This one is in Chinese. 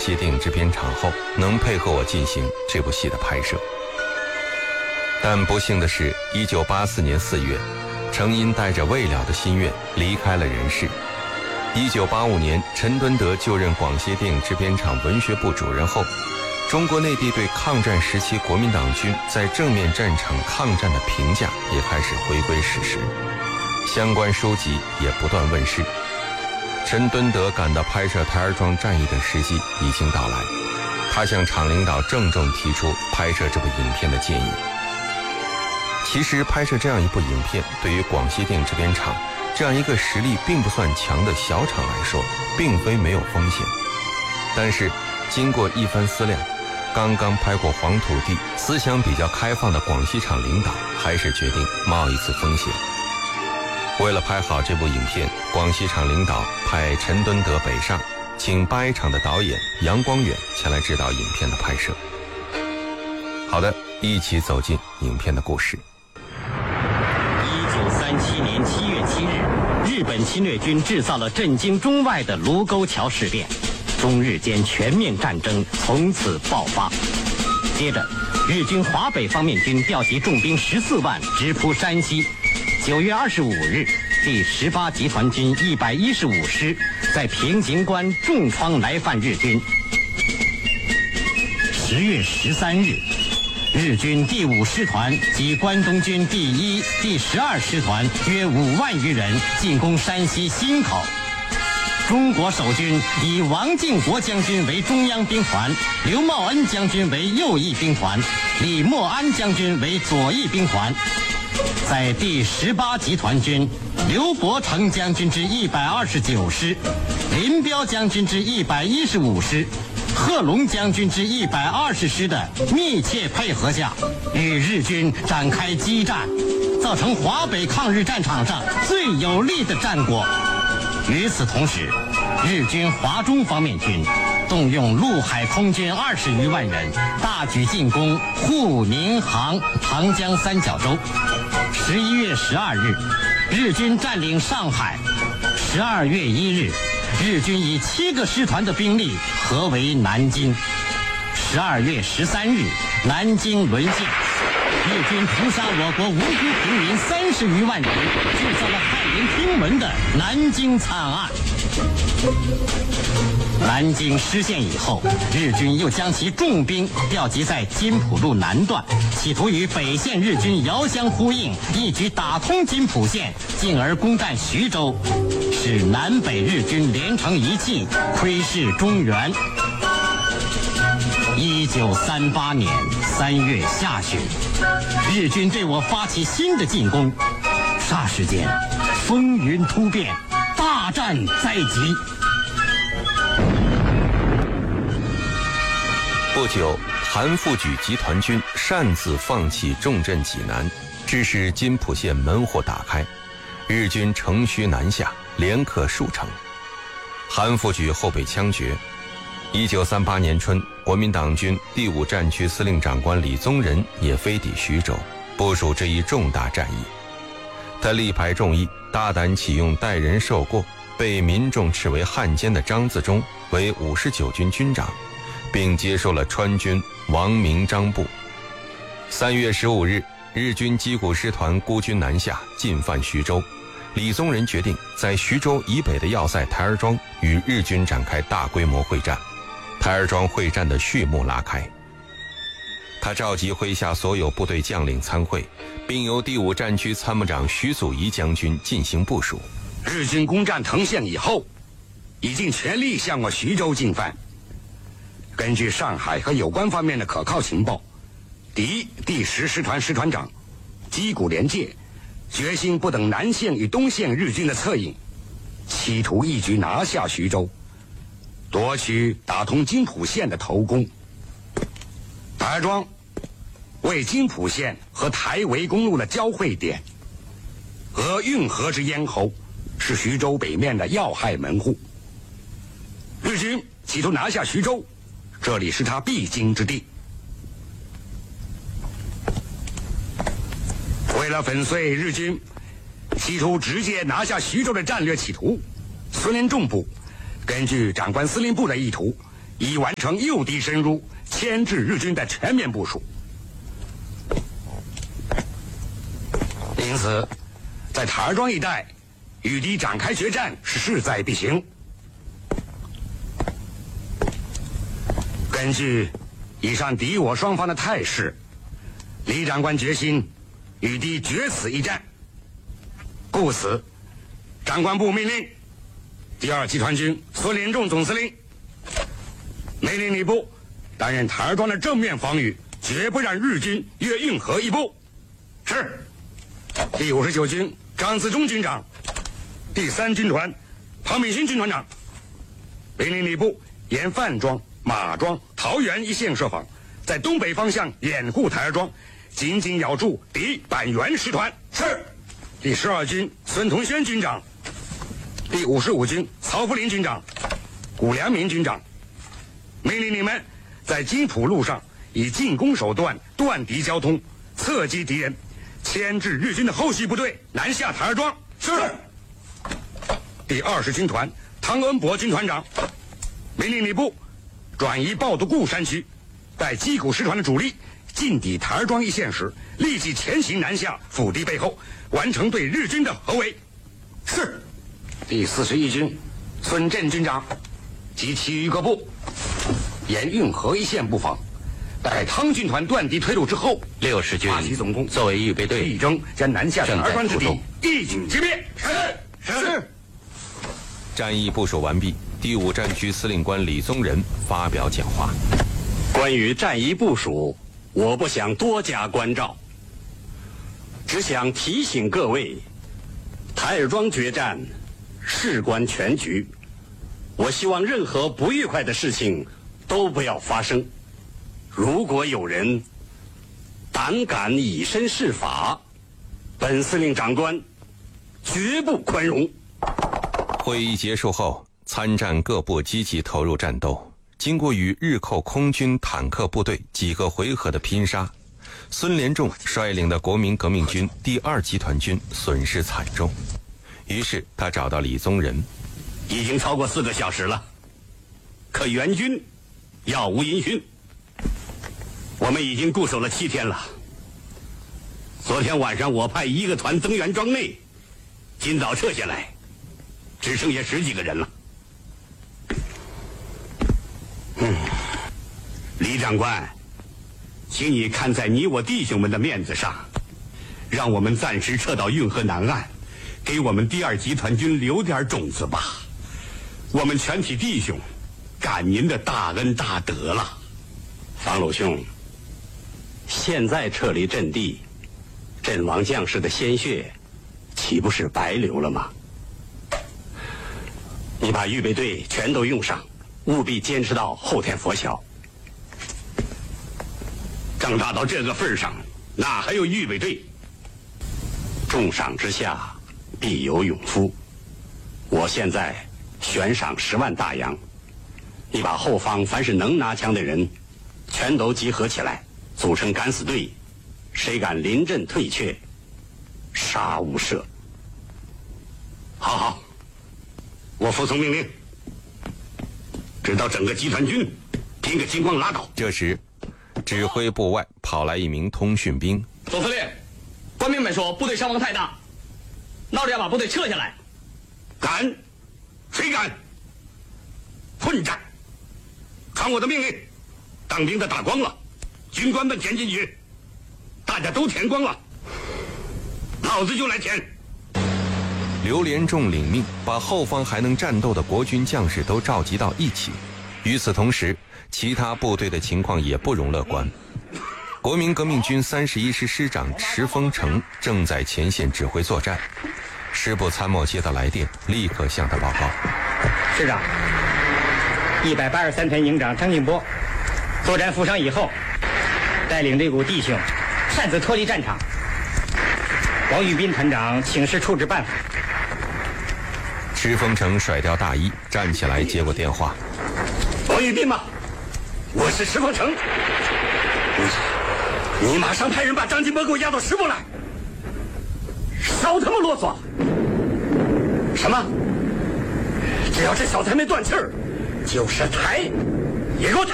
西电影制片厂后，能配合我进行这部戏的拍摄。但不幸的是，1984年4月，程因带着未了的心愿离开了人世。1985年，陈敦德就任广西电影制片厂文学部主任后，中国内地对抗战时期国民党军在正面战场抗战的评价也开始回归史实，相关书籍也不断问世。陈敦德感到拍摄台儿庄战役的时机已经到来，他向厂领导郑重提出拍摄这部影片的建议。其实拍摄这样一部影片，对于广西电影制片厂这样一个实力并不算强的小厂来说，并非没有风险。但是经过一番思量，刚刚拍过黄土地、思想比较开放的广西厂领导还是决定冒一次风险。为了拍好这部影片，广西厂领导派陈敦德北上，请八一厂的导演杨光远前来指导影片的拍摄。好的，一起走进影片的故事。 1937年7月7日，日本侵略军制造了震惊中外的卢沟桥事变，中日间全面战争从此爆发。接着，日军华北方面军调集重兵14万直扑山西。9月25日，第18集团军115师在平型关重创来犯日军。10月13日，日军第5师团及关东军第1、第12师团约5万余人进攻山西忻口。中国守军以王敬国将军为中央兵团，刘茂恩将军为右翼兵团，李默安将军为左翼兵团。在第18集团军刘伯承将军之129师、林彪将军之115师、贺龙将军之120师的密切配合下，与日军展开激战，造成华北抗日战场上最有力的战果。与此同时，日军华中方面军动用陆海空军20余万人，大举进攻沪宁杭长江三角洲。11月12日，日军占领上海。12月1日，日军以7个师团的兵力合围南京。12月13日，南京沦陷，日军屠杀我国无辜平民30余万人，制造了骇人听闻的南京惨案。南京失陷以后，日军又将其重兵调集在津浦路南段，企图与北线日军遥相呼应，一举打通津浦线，进而攻占徐州，使南北日军连成一气，窥视中原。1938年3月下旬，日军对我发起新的进攻，霎时间风云突变，大战在即。 不久，韩复榘集团军擅自放弃重镇济南，致使津浦线门户打开，日军乘虚南下，连克数城。韩复榘后被枪决。1938年春，国民党军第5战区司令长官李宗仁也飞抵徐州，部署这一重大战役。他力排众议，大胆启用带人受过、被民众斥为汉奸的张自忠为59军军长，并接受了川军王明章部。3月15日，日军矶谷师团孤军南下，进犯徐州。李宗仁决定在徐州以北的要塞台儿庄与日军展开大规模会战。台儿庄会战的序幕拉开。他召集麾下所有部队将领参会，并由第5战区参谋长徐祖仪将军进行部署。 日军攻占藤县以后，已尽全力向我徐州进犯。根据上海和有关方面的可靠情报，第10师团师团长矶谷廉介决心不等南线与东线日军的策应，企图一举拿下徐州，夺取打通津浦线的头功。台儿庄为津浦线和台维公路的交汇点，和运河之咽喉，是徐州北面的要害门户。日军企图拿下徐州，这里是他必经之地。为了粉碎日军企图直接拿下徐州的战略企图，孙连仲部根据长官司令部的意图， 以完成诱敌深入、牵制日军的全面部署。因此，在台儿庄一带与敌展开决战是势在必行。根据以上敌我双方的态势，李长官决心与敌决死一战。故此，长官部命令第2集团军孙连仲总司令命令礼部担任台儿庄的正面防御，绝不让日军越运河一步。是。第59军张自忠军长，第3军团庞炳勋军团长命令礼部沿范庄、马庄、桃园一线设防，在东北方向掩护台儿庄，紧紧咬住敌板垣师团。是。第12军孙同轩军长，第55军曹福林军长，谷良民军长命令你们在金浦路上以进攻手段断敌交通，侧击敌人，牵制日军的后续部队南下台儿庄。是。第20军团汤恩伯军团长命令礼部转移报都固山区，待矶谷师团的主力进抵台儿庄一线时，立即前行南下，伏敌背后，完成对日军的合围。是。第41军孙震军长及其余各部沿运河一线布防，待汤军团断敌退路之后 ，60军发起总攻， 作为预备队， 力争将南下台儿庄之敌一举歼灭。是。 战役部署完毕，第5战区司令官李宗仁发表讲话。 关于战役部署，我不想多加关照，只想提醒各位，台儿庄决战事关全局，我希望任何不愉快的事情都不要发生。如果有人胆敢以身试法，本司令长官绝不宽容。 会议结束后，参战各部积极投入战斗。经过与日寇空军坦克部队几个回合的拼杀，孙连仲率领的国民革命军第2集团军损失惨重。于是他找到李宗仁， 已经超过4个小时了，可援军杳无音讯。我们已经固守了7天了。昨天晚上我派1个团增援庄内，今早撤下来，只剩下10几个人了。李长官，请你看在你我弟兄们的面子上，让我们暂时撤到运河南岸，给我们第2集团军留点种子吧。我们全体弟兄感您的大恩大德了。方鲁兄，现在撤离阵地，阵亡将士的鲜血岂不是白流了吗？你把预备队全都用上，务必坚持到后天拂晓。仗打到这个份上，哪还有预备队？重赏之下必有勇夫。我现在悬赏10万大洋，你把后方凡是能拿枪的人全都集合起来，组成敢死队，谁敢临阵退却，杀无赦。好好，我服从命令，直到整个集团军拼个精光拉倒。 这时指挥部外跑来一名通讯兵。 总司令，官兵们说部队伤亡太大，闹着要把部队撤下来。 敢？谁敢？混战！传我的命令，当兵的打光了，军官们填进去，大家都填光了，老子就来填。 刘连仲领命，把后方还能战斗的国军将士都召集到一起。与此同时，其他部队的情况也不容乐观。国民革命军31师师长池峰城正在前线指挥作战。师部参谋接到来电，立刻向他报告。 师长，183团营长张静波作战负伤以后，带领这股弟兄擅自脱离战场。王玉斌团长请示处置办法。 池峰城甩掉大衣，站起来接过电话。 王玉斌吗？我是池峰城。你马上派人把张金波给我押到师部来。少他妈啰嗦！什么？只要这小子还没断气儿，就是抬， 也给我抬！